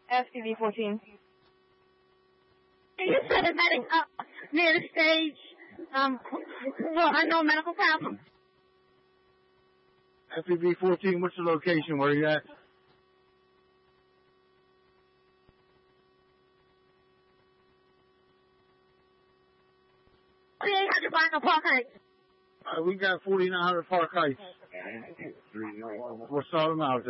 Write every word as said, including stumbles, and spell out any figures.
S P V fourteen. You said a medic up near the stage um, for unknown medical problems. S P V fourteen, what's the location? Where are you at? forty-eight hundred Barker Park Heights. Uh, we got forty-nine hundred Park Heights. We'll start them out.